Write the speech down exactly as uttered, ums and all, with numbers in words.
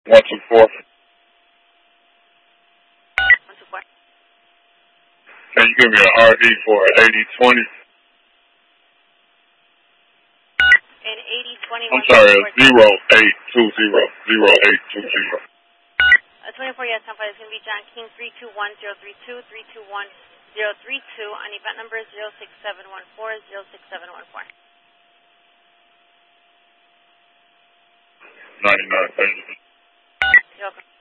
one two four. one two four. Can you give me an R D for eighty twenty? And eighty twenty. I'm sorry, zero eight two zero. Zero eight two zero. Uh, twenty-four, yes, ten five. It's going to be John King, three two one zero three two, three two one zero three two, on event number zero six seven one four, zero six seven one four. ninety-nine, thank you. You're welcome.